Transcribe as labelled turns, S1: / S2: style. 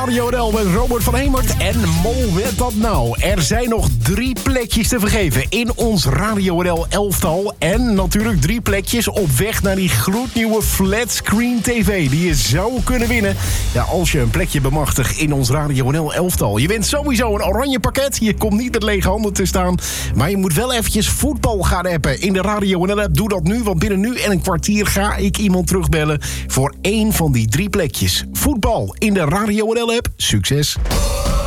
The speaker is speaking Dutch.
S1: Radio NL met Robert van Hemert en Mol Weet Dat Nou. Er zijn nog 3 plekjes te vergeven in ons Radio NL elftal. En natuurlijk 3 plekjes op weg naar die gloednieuwe flatscreen TV die je zou kunnen winnen. Ja, als je een plekje bemachtigt in ons Radio NL elftal. Je wint sowieso een oranje pakket. Je komt niet met lege handen te staan. Maar je moet wel eventjes voetbal gaan appen in de Radio NL app. Doe dat nu, want binnen nu en een kwartier ga ik iemand terugbellen voor 1 van die 3 plekjes. Voetbal in de Radio NL app. Succes!